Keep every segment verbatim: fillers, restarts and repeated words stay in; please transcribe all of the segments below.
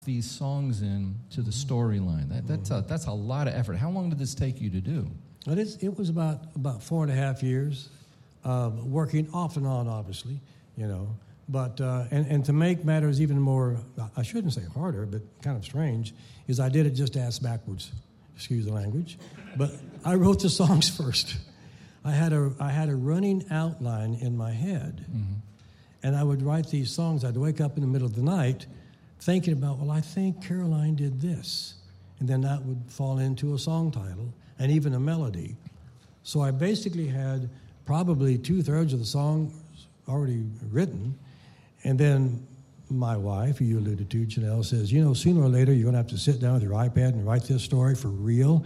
these songs in to the storyline. That, that's a, that's a lot of effort. How long did this take you to do? It, is, it was about, about four and a half years, uh, working off and on, obviously, you know. But uh, and, and to make matters even more, I shouldn't say harder, but kind of strange, is I did it just ass backwards. Excuse the language. But I wrote the songs first. I had a I had a running outline in my head, mm-hmm. and I would write these songs. I'd wake up in the middle of the night thinking about, well, I think Caroline did this. And then that would fall into a song title and even a melody. So I basically had probably two-thirds of the song already written. And then my wife, who you alluded to, Janelle, says, you know, sooner or later you're going to have to sit down with your iPad and write this story for real.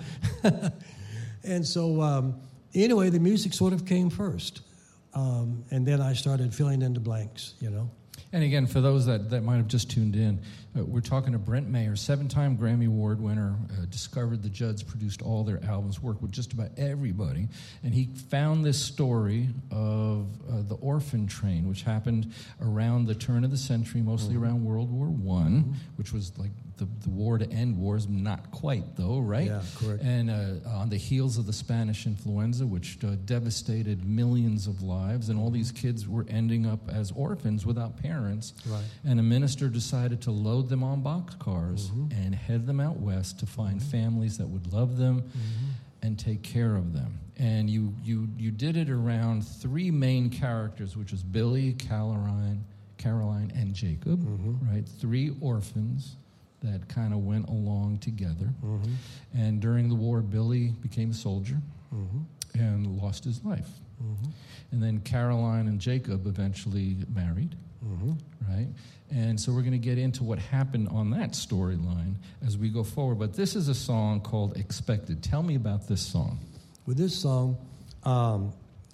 And so um, anyway, the music sort of came first. Um, and then I started filling in the blanks, you know. And again, for those that, that might have just tuned in, uh, we're talking to Brent Maher, seven-time Grammy Award winner, uh, discovered the Judds, produced all their albums, worked with just about everybody, and he found this story of uh, the orphan train, which happened around the turn of the century, mostly mm-hmm. around World War One, mm-hmm. which was like the, the war to end wars, not quite though, right? Yeah, correct. And uh, on the heels of the Spanish influenza, which uh, devastated millions of lives, and all these kids were ending up as orphans without parents. Right. And a minister decided to load them on boxcars mm-hmm. and head them out west to find mm-hmm. families that would love them mm-hmm. and take care of them. And you, you, you did it around three main characters, which was Billy, Caroline, Caroline, and Jacob, mm-hmm. right? Three orphans that kind of went along together. Mm-hmm. And during the war, Billy became a soldier mm-hmm. and lost his life. Mm-hmm. And then Caroline and Jacob eventually married, mm-hmm. right? And so we're going to get into what happened on that storyline as we go forward. But this is a song called Expected. Tell me about this song. With this song, um,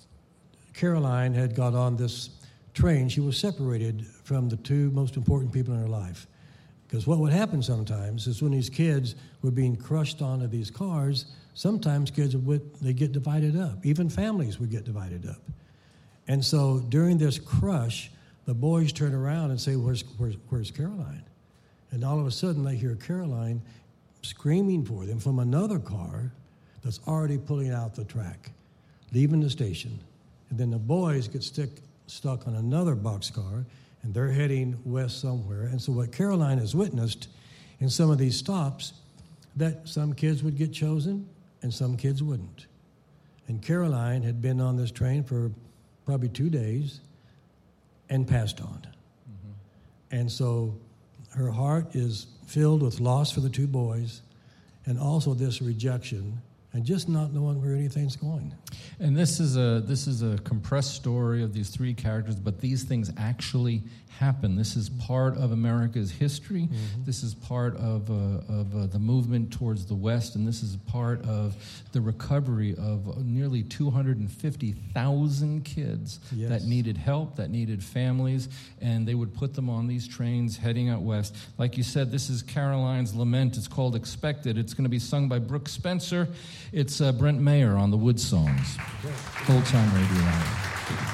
Caroline had got on this train. She was separated from the two most important people in her life. Because what would happen sometimes is when these kids were being crushed onto these cars, sometimes kids would they get divided up. Even families would get divided up. And so during this crush, the boys turn around and say, where's, where's, where's Caroline? And all of a sudden they hear Caroline screaming for them from another car that's already pulling out the track, leaving the station. And then the boys get stick, stuck on another boxcar, and they're heading west somewhere. And so what Caroline has witnessed in some of these stops, that some kids would get chosen and some kids wouldn't. And Caroline had been on this train for probably two days and passed on. Mm-hmm. And so her heart is filled with loss for the two boys and also this rejection and just not knowing where anything's going. And this is a this is a compressed story of these three characters, but these things actually happen. This is part of America's history. Mm-hmm. This is part of uh, of uh, the movement towards the West, and this is part of the recovery of nearly two hundred fifty thousand kids yes. that needed help, that needed families, and they would put them on these trains heading out west. Like you said, this is Caroline's Lament. It's called Expected. It's going to be sung by Brooke Spencer. It's uh, Brent Maher on the Wood Songs. Old Time Radio Hour.